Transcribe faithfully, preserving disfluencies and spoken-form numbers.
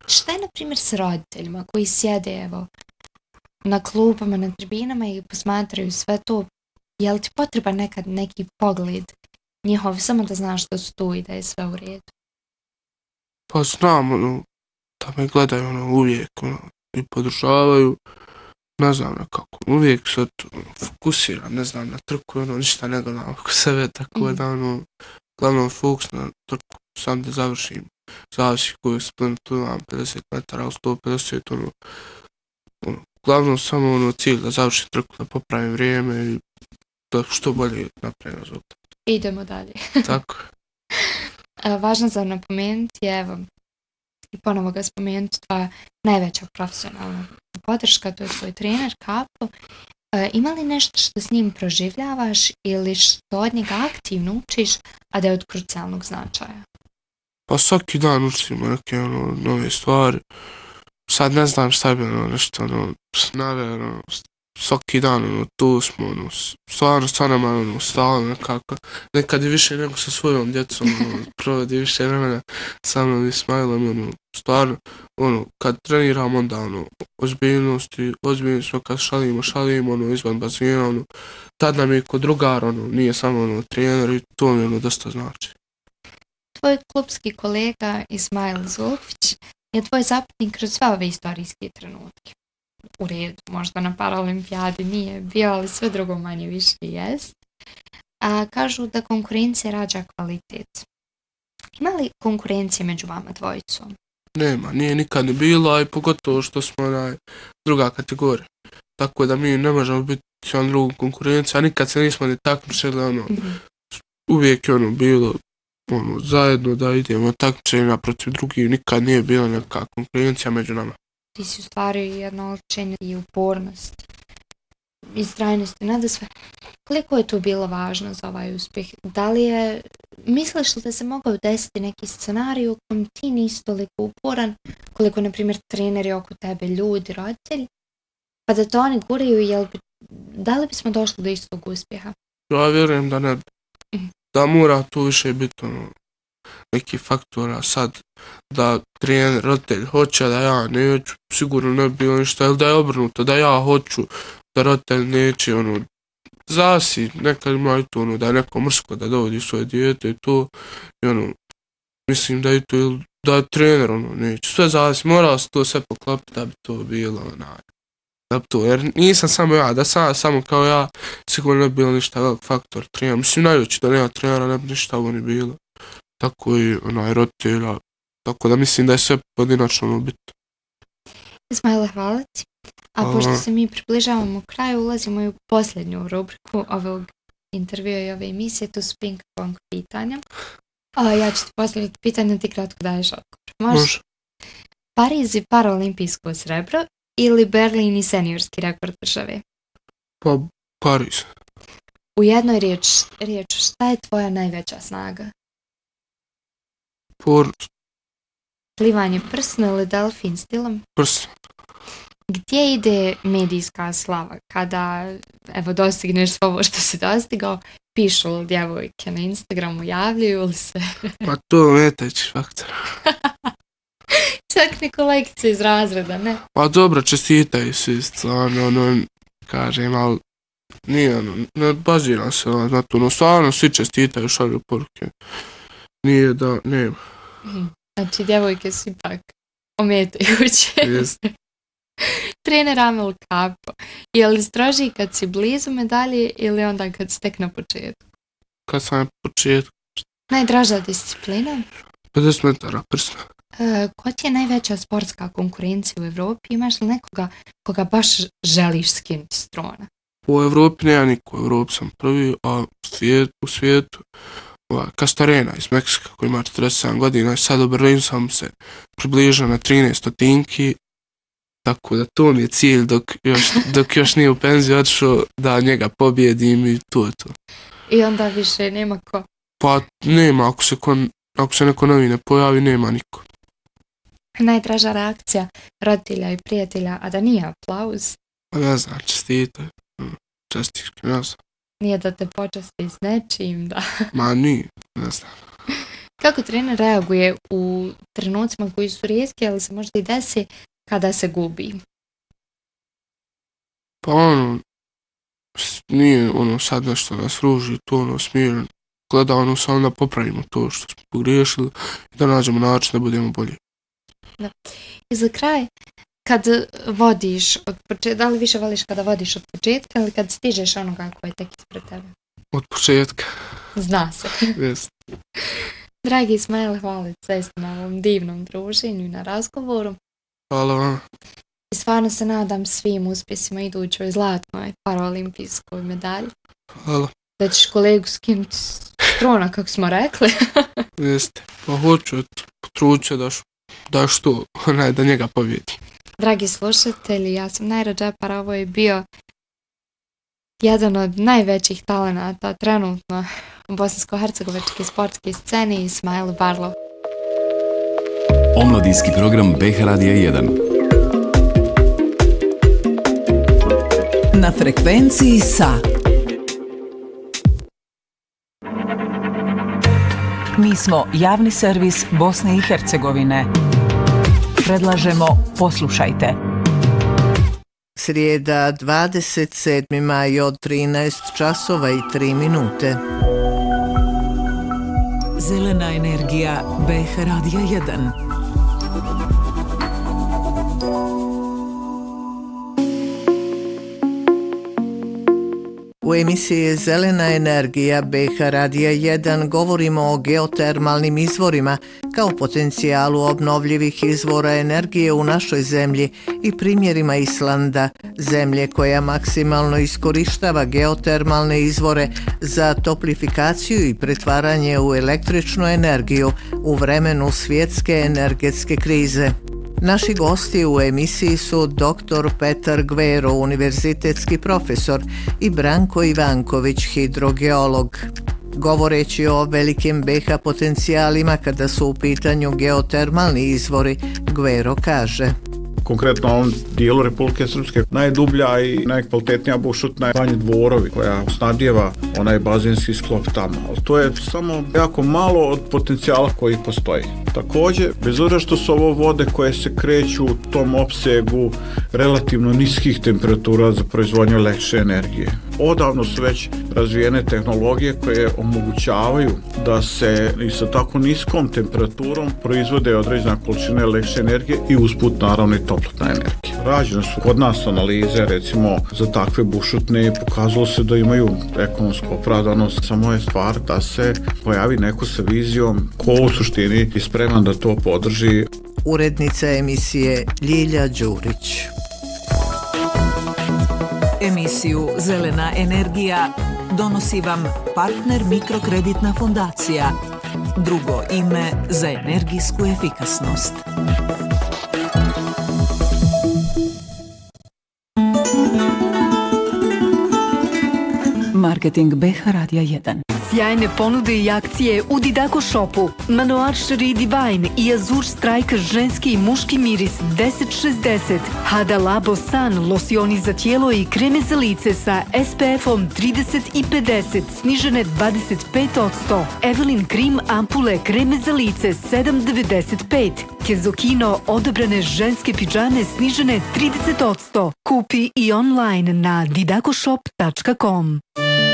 Šta je, na primjer, s roditeljima koji sjede, evo, na klupama, na tribinama i posmatraju sve to? Je li ti potreban nekad neki pogled njihov, samo da znaš da su tu i da je sve u redu? Pa znam, ono, da me gledaju, ono, uvijek, ono, i podržavaju, ne znam nekako, uvijek se ono, fokusiram, ne znam, na trku, ono, ništa ne gledam oko sebe, tako mm. da, ono, glavno fokus na trku, sam da završim, zavisi koju splintu imam, pedeset metara, sto pedeset, ono, ono, glavno samo, ono, cilj da završim trku, da popravim vrijeme i da što bolje napravim rezultat. Idemo dalje. Tako. Važno za napomenuti je, evo, i ponovo ga spomenuti, tvoja najveća profesionalna podrška, to je tvoj trener Kapo. E, ima li nešto što s njim proživljavaš ili što od njega aktivno učiš, a da je od krucijalnog značaja? Pa svaki dan učimo neke ono, nove stvari. Sad ne znam šta je bilo nešto, ono, nave, ono, svaki dan, ono, tu smo, ono, stvarno, stvarno malo, ono, stalo nekako. Nekad je više nego sa svojom djecom, ono, provedi više vremena sa mnom i Ismailom, ono, stvarno, ono, kad treniram, onda, ono, ozbiljnosti, ozbiljni smo kad šalimo, šalimo, ono, izvan bazina, ono, tad nam je kod drugar, ono, nije samo, ono, trener i to mi, ono, dosta znači. Tvoj klubski kolega Ismail Zulfić je tvoj zaputnik kroz sve ove istorijske trenutke. U redu, možda na Paralimpijadi nije bio, ali sve drugo manje više jest. A kažu da konkurencija rađa kvalitet. Ima li konkurencije među vama dvojicom? Nema, nije nikad ni bila i pogotovo što smo onaj druga kategorija. Tako da mi ne možemo biti jedan drugu konkurenciju, a nikad se nismo ni takmičili, ono, mm-hmm. uvijek je ono bilo ono, zajedno da idemo takmičenja protiv drugih, nikad nije bila neka konkurencija među nama. Ti si u stvari jedno oličenje i upornost, istrajnost i nada sve. Koliko je to bilo važno za ovaj uspjeh? Da li je, misliš li da se mogao desiti neki scenarij u kojem ti nisi toliko uporan, koliko, na primjer, treneri oko tebe, ljudi, roditelji, pa da to oni guraju, jel bi, da li bismo došli do istog uspjeha? Ja vjerujem da ne bi. Mm. Da mora tu više biti ono, neki faktora sad, da trener, roditelj hoće, da ja neću, sigurno ne bi bilo ništa, ili da je obrnuto, da ja hoću, da roditelj neće, ono, zasi, nekad ima i to, ono, da je neko mrsko da dovodi svoje dijete i to, i ono, mislim da je to, ili da je trener, ono, neće, sve zasi, mora se to sve poklopiti da bi to bilo, onaj, da bi to, jer nisam samo ja, da sam samo kao ja, sigurno ne bi bilo ništa velik faktor trenera, mislim, najveći da nema trenera, ne bi ništa ovo ni bilo. Tako i onaj roditelja, tako da mislim da je sve pojedinačno ono bitno. Ismaile, hvala ti. A pošto se mi približavamo kraju, ulazimo i u posljednju rubriku ovog intervjua i ove emisije, to su ping pong pitanja. A, ja ću ti postaviti pitanje, ti kratko daješ odgovor. Može? Može. Pariz i paraolimpijsko srebro ili Berlin i seniorski rekord države? Pa, Pariz. U jednoj riječ, riječ, šta je tvoja najveća snaga? Pornost. Plivanje prsno ili delfin stilom? Prsno. Gdje ide medijska slava? Kada, evo, dostigneš sve ovo što si dostigao, pišu li djevojke na Instagramu, javljaju li se? Pa to metajući faktor. Čak ni kolegice iz razreda, ne? Pa dobro, čestitaju svi, stvarno, ono, kažem, ali nije, ono, ne baziram se na to, no, stvarno svi čestitaju, šalju poruke. Nije da, nema. Znači, djevojke su ipak ometajuće. Yes. Trener Amel Kapo, je li strožiji kad si blizu medalje ili onda kad si tek na početku? Kad sam na početku. Najdraža disciplina? pedeset metara prsno. E, ko ti je najveća sportska konkurencija u Evropi? Imaš li nekoga koga baš želiš skinuti s trona? U Evropi nema niko, u Evropi sam prvi, a u svijetu, u svijetu Castorena iz Meksika koji ima četrdeset sedam godina i sad u Berlinu sam se približao na trinaest stotinki, tako da to mi je cilj dok još, dok još nije u penziju otišao da njega pobjedim i to je to. I onda više nema ko? Pa nema, ako se, kon, ako se neko novi ne pojavi, nema niko. Najdraža reakcija roditelja i prijatelja, a da nije aplauz? Pa ne znam, čestite, čestiški, ne znam. Nije da te počasti s nečim, da... Ma nije, ne znam. Kako trener reaguje u trenucima koji su rijetki, ali se možda i desi kada se gubi? Pa ono, nije ono sad nešto nas ruži, to ono smiren. Gledano samo da popravimo to što smo pogriješili i da nađemo način da budemo bolji. Da. I za kraj, kad vodiš od početka, da li više voliš kada vodiš od početka ili kad stižeš onoga koji je tek ispred tebe? Od početka. Zna se. Jest. Dragi Ismail, hvala zaista na ovom divnom druženju i na razgovoru. Hvala vam. I stvarno se nadam svim uspjesima idućoj zlatnoj paraolimpijskoj medalji. Hvala. Da ćeš kolegu skinuti s trona, kako smo rekli. Jeste. Pa hoću, potručio da, da što, onaj, da njega pobjedi. Dragi slušatelji, ja sam Najra Džepar, ovo je bio jedan od najvećih talenata trenutno u bosansko-hercegovačke sportske scene, Ismail Barlov. Omladinski program B H Radija jedan. Na frekvenciji sa Mi smo javni servis Bosne i Hercegovine. Predlažemo poslušajte. Srijeda dvadeset sedmi maj od trinaest časova i tri minute. Zelena energija B H Radija jedan. U emisiji Zelena energija B H Radija jedan govorimo o geotermalnim izvorima kao potencijalu obnovljivih izvora energije u našoj zemlji i primjerima Islanda, zemlje koja maksimalno iskorištava geotermalne izvore za toplifikaciju i pretvaranje u električnu energiju u vremenu svjetske energetske krize. Naši gosti u emisiji su doktor Petar Gvero, univerzitetski profesor, i Branko Ivanković, hidrogeolog. Govoreći o velikim B H potencijalima kada su u pitanju geotermalni izvori, Gvero kaže: Konkretno u ovom dijelu Republike Srpske najdublja i najkvalitetnija bušotina je Banje Dvorovi, koja snabdijeva onaj bazenski sklop tamo. Ali to je samo jako malo od potencijala koji postoji. Također, bez obzira što su ovo vode koje se kreću u tom opsegu relativno niskih temperatura za proizvodnju električne energije. Odavno su već razvijene tehnologije koje omogućavaju da se i sa tako niskom temperaturom proizvode određena količina električne energije i usput naravno i toplotna energija. Rađene su kod nas analize recimo za takve bušotine i pokazalo se da imaju ekonomsku opravdanost. Samo je stvar da se pojavi neko sa vizijom ko u suštini je spreman da to podrži. Urednica emisije Ljilja Đurić. Emisiju Zelena energija donosi vam partner Mikrokreditna fondacija, drugo ime za energijsku efikasnost. Marketing B H Radija jedan. Sjajne ponude i akcije u Didako Shopu. Manoir Cherie Divine i Azur Strike ženski i muški miris deset šezdeset. Hada Labo San losioni za tijelo i kreme za lice sa S P F-om trideset i pedeset snižene dvadeset pet posto. Evelyn Krim ampule kreme za lice sedam devedeset pet. Kezokino odabrane ženske pidžame snižene trideset posto. Kupi i online na didakoshop tačka com.